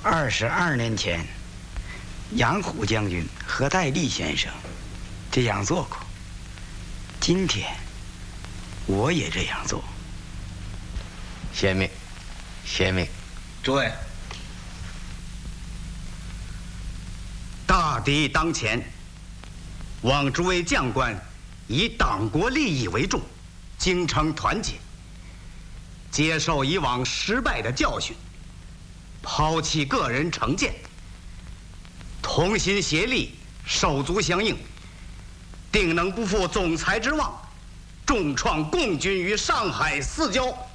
22年前，杨虎将军和戴笠先生这样做过。今天，我也这样做。 遵命，遵命。 诸位，大敌当前，望诸位将官以党国利益为重，精诚团结，接受以往失败的教训，抛弃个人成见，同心协力，手足相应，定能不负总裁之望，重创共军于上海4郊。